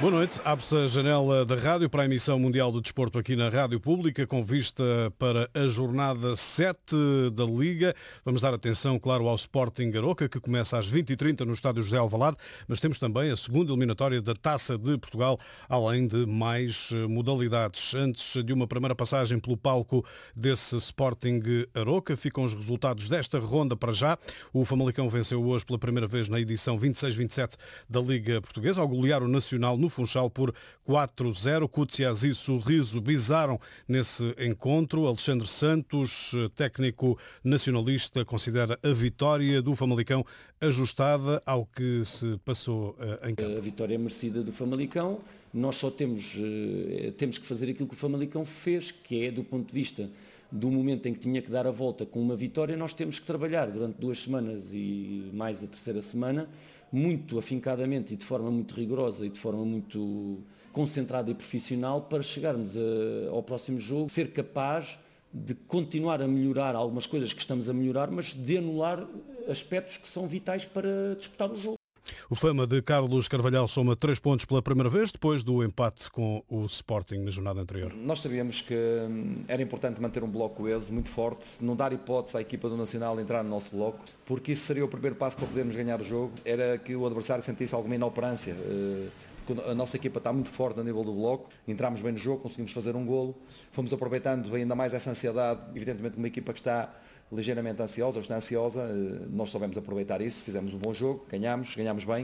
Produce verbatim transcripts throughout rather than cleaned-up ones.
Boa noite. Abre-se a janela da rádio para a emissão mundial de desporto aqui na Rádio Pública, com vista para a jornada sete da Liga. Vamos dar atenção, claro, ao Sporting Aroca, que começa às vinte e trinta no estádio José Alvalade, mas temos também a segunda eliminatória da Taça de Portugal, além de mais modalidades. Antes de uma primeira passagem pelo palco desse Sporting Aroca, ficam os resultados desta ronda para já. O Famalicão venceu hoje pela primeira vez na edição vinte e seis vinte e sete da Liga Portuguesa, ao golear o Nacional no Funchal por quatro a zero. Cútias e Sorriso bizaram nesse encontro. Alexandre Santos, técnico nacionalista, considera a vitória do Famalicão ajustada ao que se passou em campo. A vitória é merecida do Famalicão. Nós só temos, temos que fazer aquilo que o Famalicão fez, que é do ponto de vista do momento em que tinha que dar a volta com uma vitória. Nós temos que trabalhar durante duas semanas e mais a terceira semana, muito afincadamente e de forma muito rigorosa e de forma muito concentrada e profissional, para chegarmos a, ao próximo jogo, ser capaz de continuar a melhorar algumas coisas que estamos a melhorar, mas de anular aspectos que são vitais para disputar o jogo. O Fama de Carlos Carvalhal soma três pontos pela primeira vez, depois do empate com o Sporting na jornada anterior. Nós sabíamos que era importante manter um bloco coeso, muito forte, não dar hipótese à equipa do Nacional entrar no nosso bloco, porque isso seria o primeiro passo para podermos ganhar o jogo, era que o adversário sentisse alguma inoperância. A nossa equipa está muito forte a nível do bloco, entramos bem no jogo, conseguimos fazer um golo, fomos aproveitando ainda mais essa ansiedade, evidentemente uma equipa que está ligeiramente ansiosa, ou está ansiosa, nós soubemos aproveitar isso, fizemos um bom jogo, ganhámos, ganhámos bem.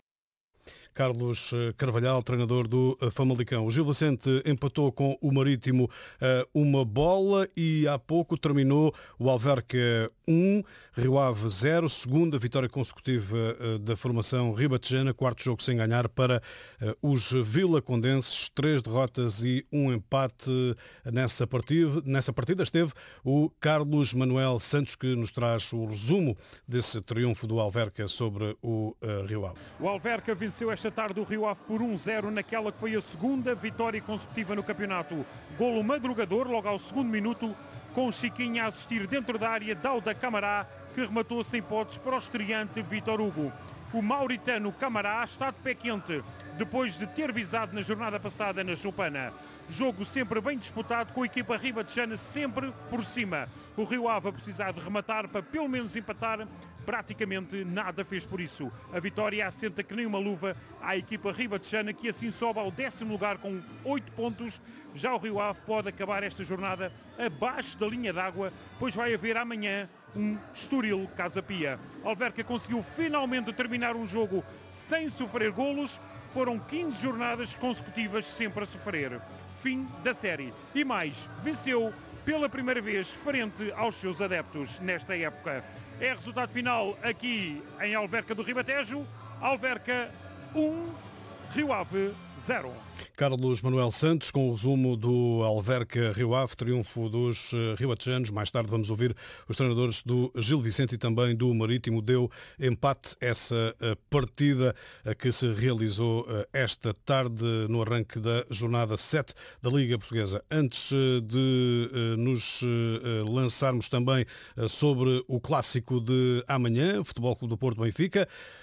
Carlos Carvalhal, treinador do Famalicão. O Gil Vicente empatou com o Marítimo uma bola e há pouco terminou o Alverca um, Rio Ave zero, segunda vitória consecutiva da formação ribatejana, quarto jogo sem ganhar para os vilacondenses, três derrotas e um empate nessa partida. Nessa partida esteve o Carlos Manuel Santos, que nos traz o resumo desse triunfo do Alverca sobre o Rio Ave. O Alverca venceu esta tarde o Rio Ave por um a zero naquela que foi a segunda vitória consecutiva no campeonato. Golo madrugador logo ao segundo minuto, com Chiquinha a assistir dentro da área, Dauda Camará, que rematou sem hipóteses para o estreante Vítor Hugo. O mauritano Camará está de pé quente, depois de ter visado na jornada passada na Choupana. Jogo sempre bem disputado, com a equipa ribatejana sempre por cima. O Rio Ave a precisar de rematar para pelo menos empatar, praticamente nada fez por isso. A vitória assenta que nem uma luva à equipa ribatejana, que assim sobe ao décimo lugar com oito pontos. Já o Rio Ave pode acabar esta jornada abaixo da linha d'água, pois vai haver amanhã um Estoril Casa Pia. Alverca conseguiu finalmente terminar um jogo sem sofrer golos. Foram quinze jornadas consecutivas sempre a sofrer. Fim da série. E mais, venceu pela primeira vez frente aos seus adeptos nesta época. É resultado final aqui em Alverca do Ribatejo. Alverca um, Rio Ave zero. Carlos Manuel Santos com o resumo do Alverca Rio Ave, triunfo dos ribatejanos. Mais tarde vamos ouvir os treinadores do Gil Vicente e também do Marítimo. Deu empate essa partida que se realizou esta tarde no arranque da jornada sete da Liga Portuguesa. Antes de nos lançarmos também sobre o clássico de amanhã, Futebol Clube do Porto Benfica,